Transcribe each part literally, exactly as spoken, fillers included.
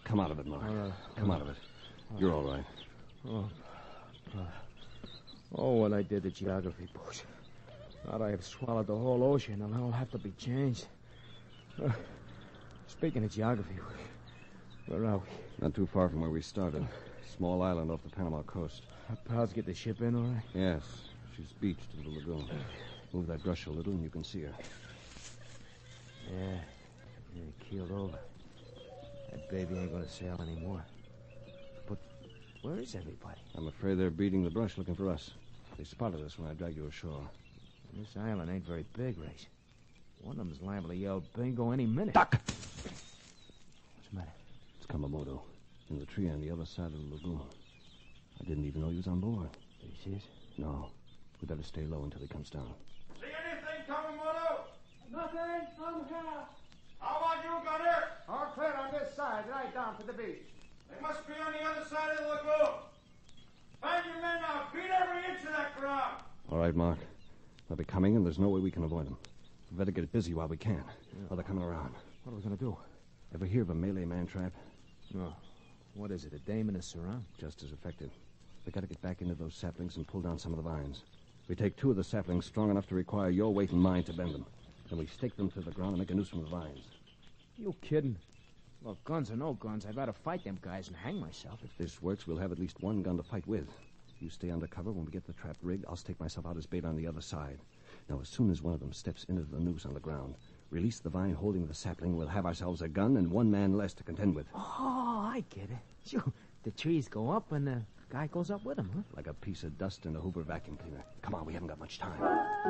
Come out of it, Mark. Uh, Come uh, out of it. You're all right. Oh, uh, oh, what I did to geography books. Thought I have swallowed the whole ocean, and I'll have to be changed. Uh, speaking of geography, where are we? Not too far from where we started. Small island off the Panama coast. Our pals get the ship in, all right? Yes. She's beached in the lagoon. Move that brush a little and you can see her. Yeah. Yeah, keeled over. That baby ain't gonna sail anymore. But where is everybody? I'm afraid they're beating the brush looking for us. They spotted us when I dragged you ashore. And this island ain't very big, Race. One of them's liable to yell bingo any minute. Duck! What's the matter? It's Kamamoto. In the tree on the other side of the lagoon. I didn't even know he was on board. He is? No. We better stay low until he comes down. See anything, Kamamoto? Nothing. I'm here. How about you, Gunner? All clear on this side, right down to the beach. They must be on the other side of the lagoon. Find your men now. Beat every inch of that ground. All right, Mark. They'll be coming, and there's no way we can avoid them. We better get busy while we can. Yeah. While they're coming around. What are we going to do? Ever hear of a Malay man trap? No. What is it, a dame in a sarong? Just as effective. We got to get back into those saplings and pull down some of the vines. We take two of the saplings strong enough to require your weight and mine to bend them. Then we stake them to the ground and make a noose from the vines. You kidding? Well, guns or no guns, I'd rather fight them guys and hang myself. If this works, we'll have at least one gun to fight with. You stay under cover. When we get the trap rigged, I'll stake myself out as bait on the other side. Now, as soon as one of them steps into the noose on the ground, release the vine holding the sapling, we'll have ourselves a gun and one man less to contend with. Oh, I get it. Sure. The trees go up and the guy goes up with them, huh? Like a piece of dust in a Hoover vacuum cleaner. Come on, we haven't got much time.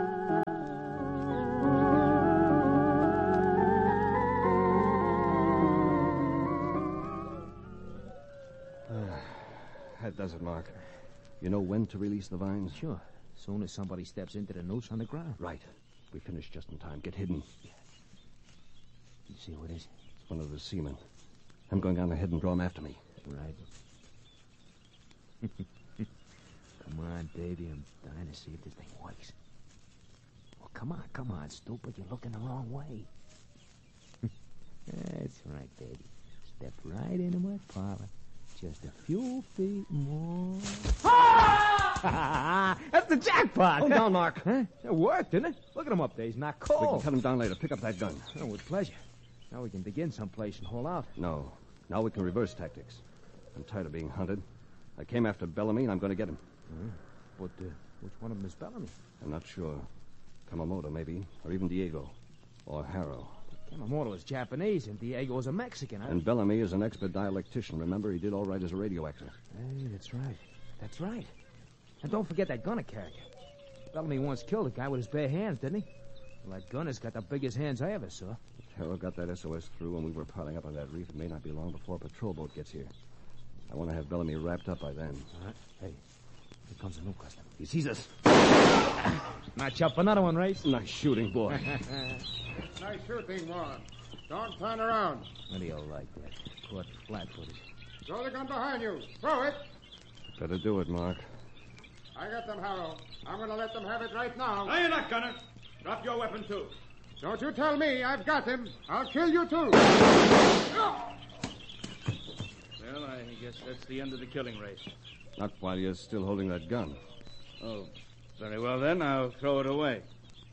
That does it, Mark. You know when to release the vines? Sure. As soon as somebody steps into the noose on the ground. Right. We finish just in time. Get hidden. Yeah. You see who it is? It's one of the seamen. I'm going down ahead and draw him after me. Right. Come on, baby. I'm dying to see if this thing works. Well, come on, come on, stupid. You're looking the wrong way. That's right, baby. Step right into my parlor. Just a few feet more. That's the jackpot. Hold down, Mark. Huh? It worked, didn't it? Look at him up there. He's not cold. We can cut him down later. Pick up that gun. Oh, with pleasure. Now we can begin someplace and hold out. No. Now we can reverse tactics. I'm tired of being hunted. I came after Bellamy, and I'm going to get him. Hmm. But uh, which one of them is Bellamy? I'm not sure. Kamamoto, maybe. Or even Diego. Or Harrow. Kamamoto is Japanese, and Diego is a Mexican. And Bellamy is an expert dialectician. Remember, he did all right as a radio actor. Hey, that's right. That's right. And don't forget that gunner character. Bellamy once killed a guy with his bare hands, didn't he? Well, that gunner's got the biggest hands I ever saw. If Harrow got that S O S through when we were piling up on that reef, it may not be long before a patrol boat gets here. I want to have Bellamy wrapped up by then. All right. Hey, here comes a new customer. He sees us. Notch up another one, Race. Nice shooting, boy. Nice shooting, Warren. Don't turn around. What do you like that? Caught flat-footed. Throw the gun behind you. Throw it. Better do it, Mark. I got them, Harrow. I'm going to let them have it right now. No, you're not, Gunner. Drop your weapon, too. Don't you tell me. I've got him. I'll kill you, too. Well, I guess that's the end of the killing race. Not while you're still holding that gun. Oh, very well then. I'll throw it away.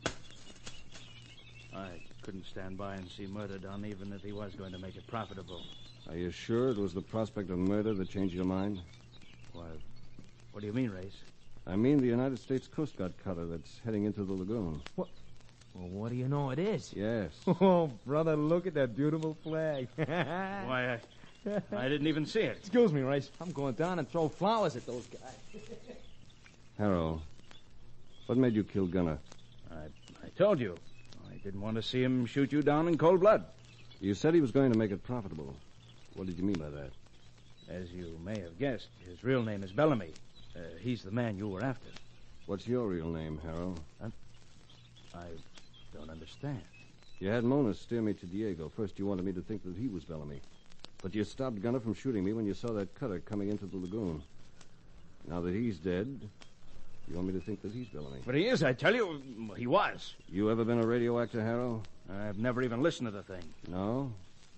I couldn't stand by and see murder done, even if he was going to make it profitable. Are you sure it was the prospect of murder that changed your mind? Why, what do you mean, Race? I mean the United States Coast Guard cutter that's heading into the lagoon. What? Well, what do you know it is? Yes. Oh, brother, look at that beautiful flag. Why, I, I didn't even see it. Excuse me, Race. I'm going down and throw flowers at those guys. Harrow, what made you kill Gunner? I, I told you. I didn't want to see him shoot you down in cold blood. You said he was going to make it profitable. What did you mean by that? As you may have guessed, his real name is Bellamy. Uh, he's the man you were after. What's your real name, Harrow? Huh? I don't understand. You had Mona steer me to Diego. First, you wanted me to think that he was Bellamy. But you stopped Gunner from shooting me when you saw that cutter coming into the lagoon. Now that he's dead, you want me to think that he's Bellamy. But he is, I tell you. He was. You ever been a radio actor, Harrow? I've never even listened to the thing. No?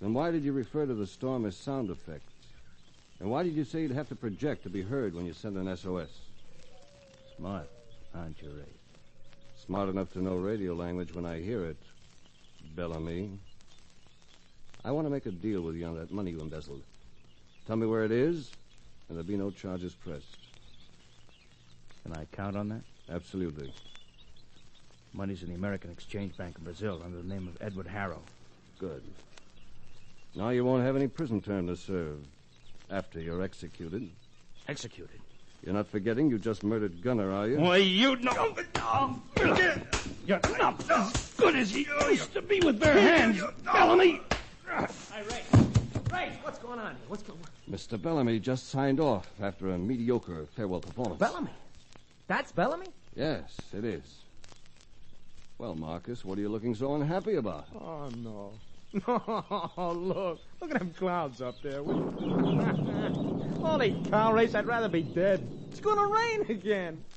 Then why did you refer to the storm as sound effects? And why did you say you'd have to project to be heard when you send an S O S? Smart, aren't you, Ray? Smart enough to know radio language when I hear it, Bellamy. I want to make a deal with you on that money you embezzled. Tell me where it is, and there'll be no charges pressed. Can I count on that? Absolutely. Money's in the American Exchange Bank in Brazil under the name of Edward Harrow. Good. Now you won't have any prison term to serve after you're executed. Executed? You're not forgetting you just murdered Gunner, are you? Why, you know... You're not as good as you used to be with bare hands, Bellamy. Hey, Ray. Ray, what's going on here? What's going on? Mister Bellamy just signed off after a mediocre farewell performance. Bellamy? That's Bellamy? Yes, it is. Well, Marcus, what are you looking so unhappy about? Oh, no. No, look. Look at them clouds up there. Holy cow, Race, I'd rather be dead. It's going to rain again.